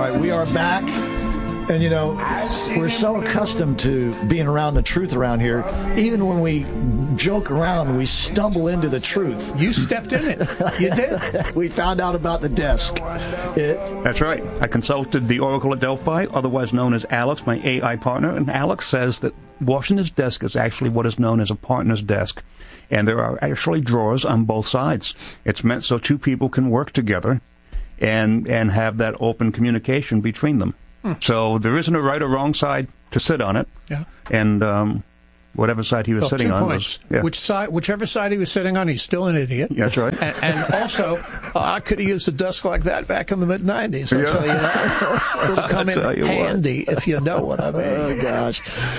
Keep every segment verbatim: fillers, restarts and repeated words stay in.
right, we are back. And, you know, we're so accustomed to being around the truth around here. Even when we joke around, we stumble into the truth. You stepped in it. You did. We found out about the desk. It, That's right. I consulted the Oracle at Delphi, otherwise known as Alex, my A I partner. And Alex says that Washington's desk is actually what is known as a partner's desk. And there are actually drawers on both sides. It's meant so two people can work together and, and have that open communication between them. Hmm. So there isn't a right or wrong side to sit on it. Yeah. And um, whatever side he was well, sitting two on points. was... Yeah. Which side, whichever side he was sitting on, he's still an idiot. That's right. And, and also, uh, I could have used a desk like that back in the mid nineties. I'll Yeah. tell you that. It'll come in handy what. if you know what I mean. Oh, gosh.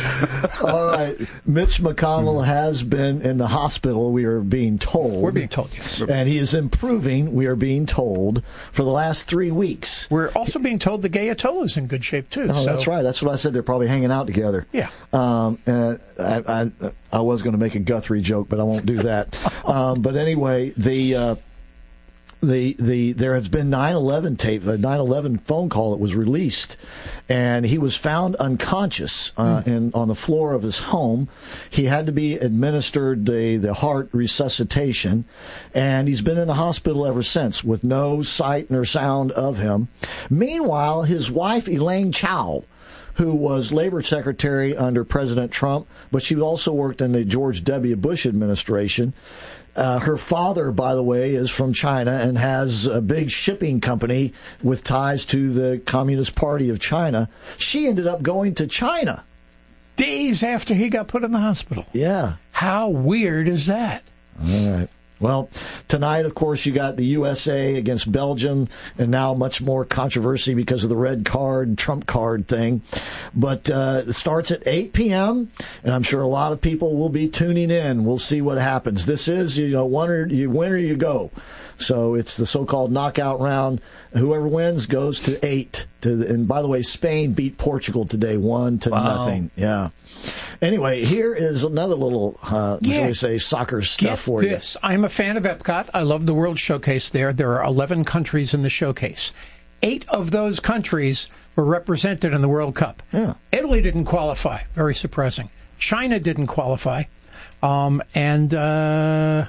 All right. Mitch McConnell has been in the hospital, we are being told. We're being told, yes. And he is improving, we are being told, for the last three weeks. We're also being told the Ayatollah's in good shape, too. Oh, so. that's right. That's what I said. They're probably hanging out together. Yeah. Um, and I, I, I was going to make a Guthrie joke, but I won't do that. um, but anyway, the... Uh, The, the there has been nine eleven tape, the nine eleven phone call that was released, and he was found unconscious uh, mm. in, on the floor of his home. He had to be administered the, the heart resuscitation, and he's been in the hospital ever since with no sight nor sound of him. Meanwhile, his wife, Elaine Chao, who was labor secretary under President Trump, but she also worked in the George W. Bush administration. Uh, her father, by the way, is from China and has a big shipping company with ties to the Communist Party of China. She ended up going to China. Days after he got put in the hospital. Yeah. How weird is that? All right. Well, tonight, of course, you got the U S A against Belgium, and now much more controversy because of the red card, Trump card thing. But uh, it starts at eight p.m., and I'm sure a lot of people will be tuning in. We'll see what happens. This is, you know, one or, you win or you go. So it's the so-called knockout round. Whoever wins goes to eight. To the, and by the way, Spain beat Portugal today, one to wow. nothing. Yeah. Anyway, here is another little, uh, yeah. shall we say, soccer stuff Get for this. you. Yes, I'm a fan of Epcot. I love the World Showcase there. There are eleven countries in the showcase. Eight of those countries were represented in the World Cup. Yeah. Italy didn't qualify. Very surprising. China didn't qualify. Um, and, uh,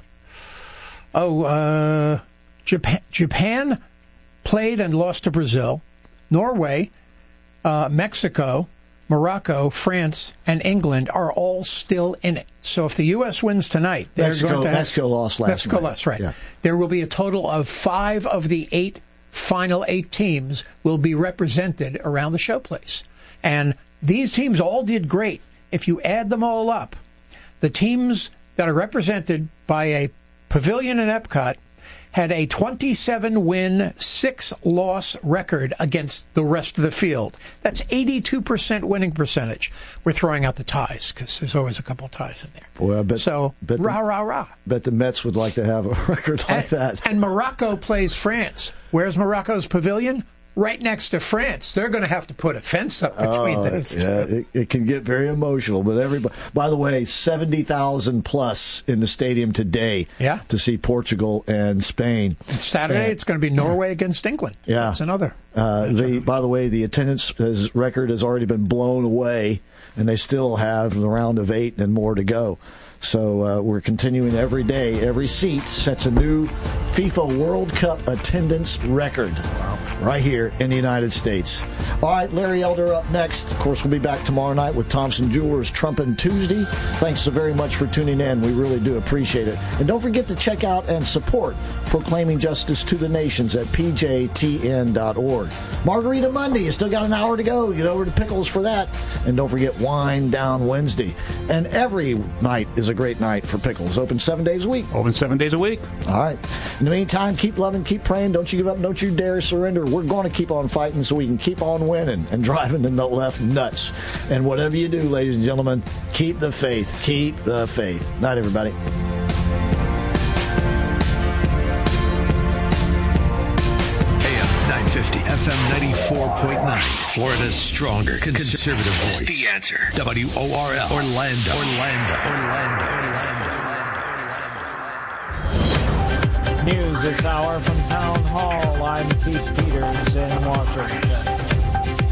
oh, uh, Japan, Japan played and lost to Brazil. Norway, uh, Mexico, Morocco, France, and England are all still in it. So if the U S wins tonight, they're Mexico, going to have, Mexico lost last Mexico night. lost, right. Yeah. There will be a total of five of the eight final eight teams will be represented around the showplace. And these teams all did great. If you add them all up, the teams that are represented by a pavilion in Epcot had a twenty-seven win, six loss record against the rest of the field. That's eighty-two percent winning percentage. We're throwing out the ties because there's always a couple ties in there. Boy, I bet, so, bet rah, the, rah, rah. Bet the Mets would like to have a record like and, that. And Morocco plays France. Where's Morocco's pavilion? Right next to France. They're going to have to put a fence up between oh, those two. Yeah, it, it can get very emotional. But everybody, by the way, seventy thousand plus in the stadium today yeah. to see Portugal and Spain. And Saturday, and, it's going to be Norway against England. Yeah. That's another. Uh, the, by the way, the attendance has, record has already been blown away, and they still have the round of eight and more to go. So uh, we're continuing every day. Every seat sets a new FIFA World Cup attendance record right here in the United States. All right, Larry Elder up next. Of course, we'll be back tomorrow night with Thompson Jewelers Trumpin' Tuesday. Thanks so very much for tuning in. We really do appreciate it. And don't forget to check out and support Proclaiming Justice to the Nations at P J T N dot org. Margarita Monday, you still got an hour to go. Get over to Pickles for that. And don't forget Wine Down Wednesday. And every night is a great night for Pickles. Open seven days a week. Open seven days a week. All right. In the meantime, keep loving, keep praying. Don't you give up. Don't you dare surrender. We're going to keep on fighting so we can keep on winning and driving in the left nuts. And whatever you do, ladies and gentlemen, keep the faith. Keep the faith. Night, everybody. nine fifty, F M ninety-four point nine. Florida's stronger conservative voice. The Answer. W O R L. Orlando. Orlando. Orlando. Orlando. News this hour from Town Hall. I'm Keith Peters in Washington.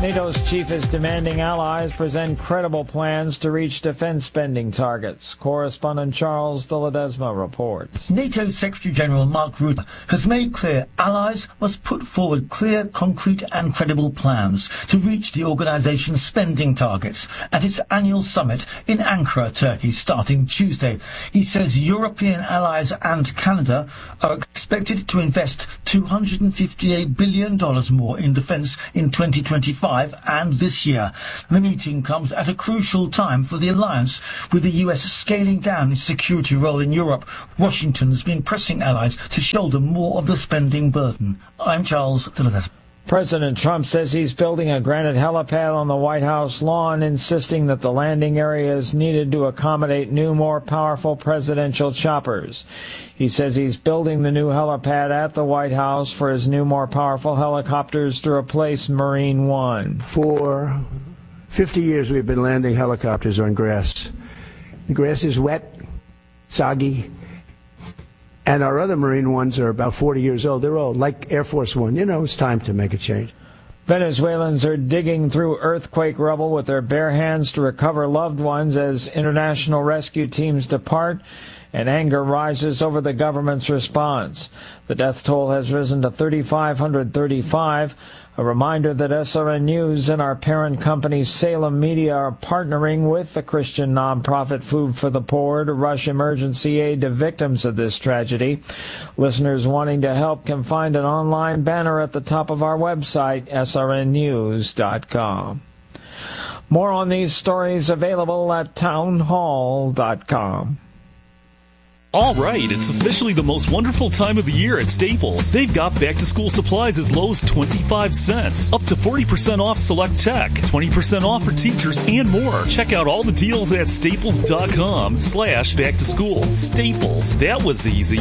NATO's chief is demanding allies present credible plans to reach defense spending targets. Correspondent Charles de Ledesma reports. NATO Secretary-General Mark Rutte has made clear allies must put forward clear, concrete and credible plans to reach the organization's spending targets at its annual summit in Ankara, Turkey, starting Tuesday. He says European allies and Canada are expected to invest two hundred fifty-eight billion dollars more in defense in twenty twenty-five and this year. The meeting comes at a crucial time for the alliance, with the U S scaling down its security role in Europe. Washington's been pressing allies to shoulder more of the spending burden. I'm Charles de Ledesma. President Trump says he's building a granite helipad on the White House lawn, insisting that the landing area is needed to accommodate new, more powerful presidential choppers. He says he's building the new helipad at the White House for his new, more powerful helicopters to replace Marine One. For fifty years we've been landing helicopters on grass. The grass is wet, soggy, and our other Marine Ones are about forty years old. They're old, like Air Force One. You know, it's time to make a change. Venezuelans are digging through earthquake rubble with their bare hands to recover loved ones as international rescue teams depart, and anger rises over the government's response. The death toll has risen to three thousand five hundred thirty-five. A reminder that S R N News and our parent company Salem Media are partnering with the Christian nonprofit Food for the Poor to rush emergency aid to victims of this tragedy. Listeners wanting to help can find an online banner at the top of our website, S R N news dot com. More on these stories available at town hall dot com. All right, it's officially the most wonderful time of the year at Staples. They've got back-to-school supplies as low as twenty-five cents, up to forty percent off select tech, twenty percent off for teachers, and more. Check out all the deals at staples.com slash back-to-school. Staples, that was easy.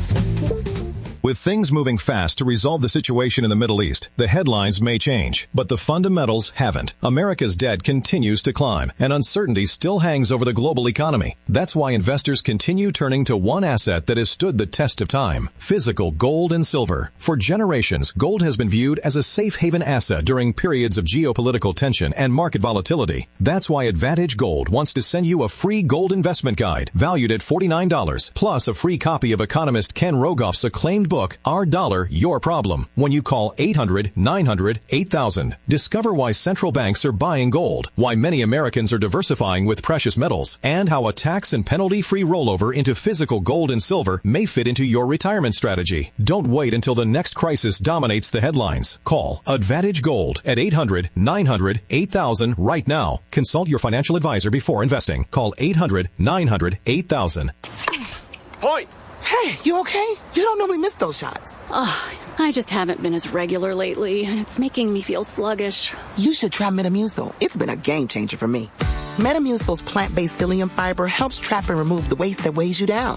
With things moving fast to resolve the situation in the Middle East, the headlines may change, but the fundamentals haven't. America's debt continues to climb, and uncertainty still hangs over the global economy. That's why investors continue turning to one asset that has stood the test of time: physical gold and silver. For generations, gold has been viewed as a safe haven asset during periods of geopolitical tension and market volatility. That's why Advantage Gold wants to send you a free gold investment guide valued at forty-nine dollars, plus a free copy of economist Ken Rogoff's acclaimed book, Our Dollar, Your Problem, when you call eight hundred nine hundred eight thousand. Discover why central banks are buying gold, why many Americans are diversifying with precious metals, and how a tax and penalty-free rollover into physical gold and silver may fit into your retirement strategy. Don't wait until the next crisis dominates the headlines. Call Advantage Gold at eight hundred nine hundred eight thousand right now. Consult your financial advisor before investing. Call eight hundred nine hundred eight thousand. Point! Hey, you okay? You don't normally miss those shots. Oh, I just haven't been as regular lately, and it's making me feel sluggish. You should try Metamucil. It's been a game changer for me. Metamucil's plant-based psyllium fiber helps trap and remove the waste that weighs you down.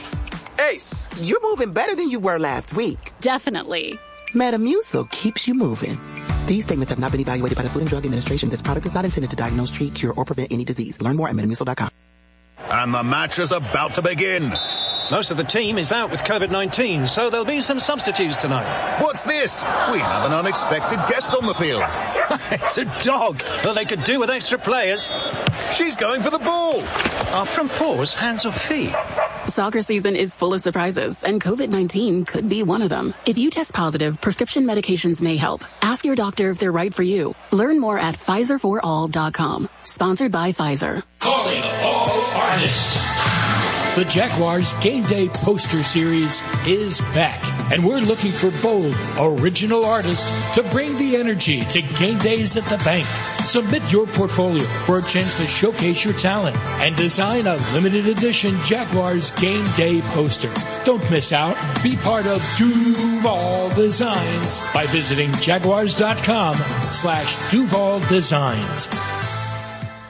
Ace, you're moving better than you were last week. Definitely. Metamucil keeps you moving. These statements have not been evaluated by the Food and Drug Administration. This product is not intended to diagnose, treat, cure, or prevent any disease. Learn more at metamucil dot com. And the match is about to begin. Most of the team is out with COVID nineteen, so there'll be some substitutes tonight. What's this? We have an unexpected guest on the field. It's a dog. Well, they could do with extra players. She's going for the ball. Are front paws hands or feet? Soccer season is full of surprises, and COVID nineteen could be one of them. If you test positive, prescription medications may help. Ask your doctor if they're right for you. Learn more at Pfizer for all dot com. Sponsored by Pfizer. Calling all artists. The Jaguars Game Day Poster Series is back, and we're looking for bold, original artists to bring the energy to game days at the bank. Submit your portfolio for a chance to showcase your talent and design a limited edition Jaguars Game Day poster. Don't miss out. Be part of Duval Designs by visiting jaguars dot com slash Duval Designs.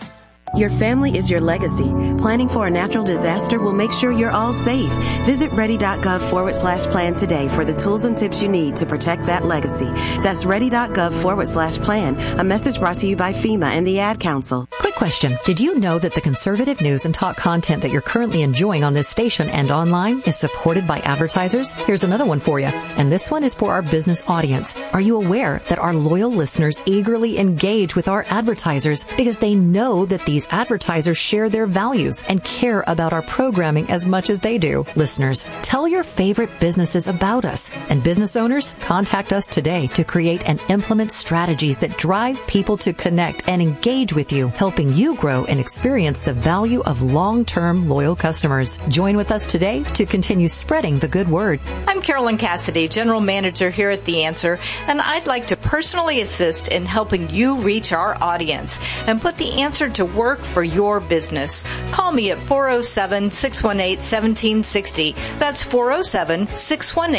Your family is your legacy. Planning for a natural disaster will make sure you're all safe. Visit ready.gov forward slash plan today for the tools and tips you need to protect that legacy. That's ready.gov forward slash plan. A message brought to you by FEMA and the Ad Council. Quick question. Did you know that the conservative news and talk content that you're currently enjoying on this station and online is supported by advertisers? Here's another one for you. And this one is for our business audience. Are you aware that our loyal listeners eagerly engage with our advertisers because they know that these advertisers share their values and care about our programming as much as they do? Listeners, tell your favorite businesses about us. And business owners, contact us today to create and implement strategies that drive people to connect and engage with you, helping you grow and experience the value of long-term loyal customers. Join with us today to continue spreading the good word. I'm Carolyn Cassidy, General Manager here at The Answer, and I'd like to personally assist in helping you reach our audience and put The Answer to work for your business. Call me at four oh seven, six one eight, one seven six oh. That's four oh seven, six one eight,